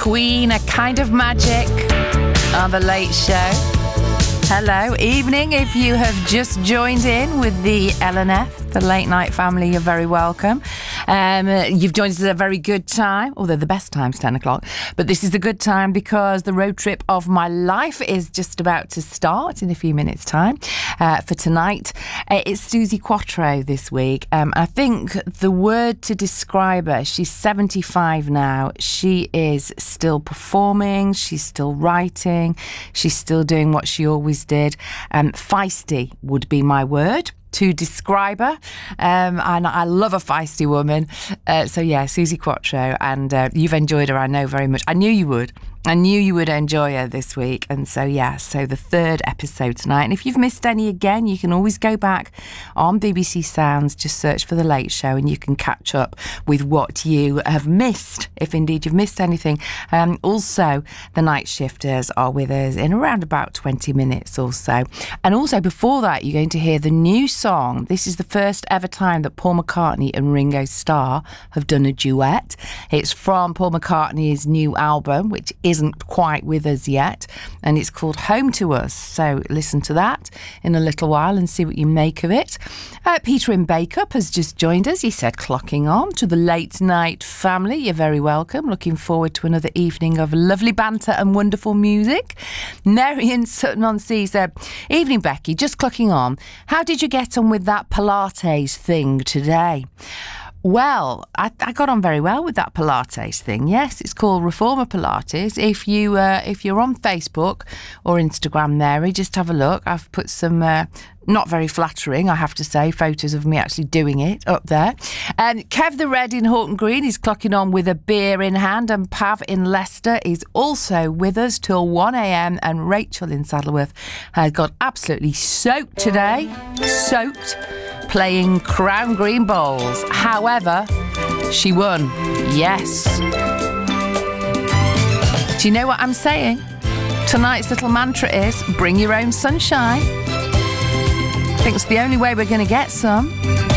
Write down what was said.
Queen, A Kind of Magic on The Late Show. Hello, evening. If you have just joined in with the LNF, the Late Night Family, you're very welcome. You've joined us at a very good time, although the best time's 10 o'clock. But this is a good time because the road trip of my life is just about to start in a few minutes' time. For tonight, it's Suzi Quatro this week. I think the word to describe her, she's 75 now. She is still performing. She's still writing. She's still doing what she always did. Feisty would be my word to describe her, and I love a feisty woman. So yeah, Suzi Quatro, and you've enjoyed her, I know, very much. I knew you would enjoy her this week. And so so the third episode tonight, and if you've missed any again, you can always go back on BBC Sounds, just search for The Late Show, and you can catch up with what you have missed, if indeed you've missed anything. Also, the Night Shifters are with us in around about 20 minutes or so. And also before that, you're going to hear the new song. This is the first ever time that Paul McCartney and Ringo Starr have done a duet. It's from Paul McCartney's new album, which isn't quite with us yet, and it's called Home to Us. So listen to that in a little while and see what you make of it. Peter in Bacup has just joined us. He said, clocking on to the Late Night Family. You're very welcome. Looking forward to another evening of lovely banter and wonderful music. Marion Sutton-on-Sea said, evening Becky, just clocking on. How did you get on with that Pilates thing today? Well, I got on very well with that Pilates thing. Yes, it's called Reformer Pilates. If you're on Facebook or Instagram, Mary, just have a look. I've put some not very flattering, I have to say, photos of me actually doing it up there. And Kev the Red in Horton Green is clocking on with a beer in hand, and Pav in Leicester is also with us till 1 a.m. and Rachel in Saddleworth has got absolutely soaked today. Soaked. Playing Crown Green Bowls. However, she won. Yes. Do you know what I'm saying? Tonight's little mantra is bring your own sunshine. I think it's the only way we're going to get some.